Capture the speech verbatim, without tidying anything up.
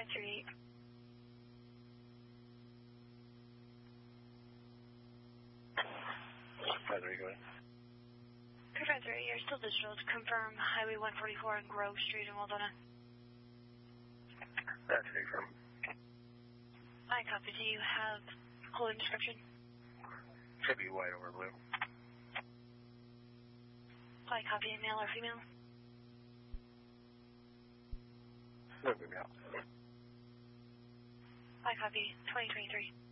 five three eight. five three, go ahead. three five three, you're still digital to confirm Highway one forty-four and Grove Street in Waldona. That's confirmed. I copy. Do you have clothing description? Should be white over blue. I copy. Male or female? No female. I copy. twenty twenty-three.